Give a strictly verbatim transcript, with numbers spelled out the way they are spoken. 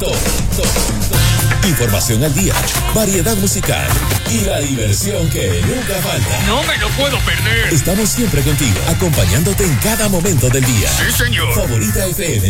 Top, top, top. Información al día, variedad musical y la diversión que nunca falta. No me lo puedo perder. Estamos siempre contigo, acompañándote en cada momento del día. Sí, señor. Favorita F M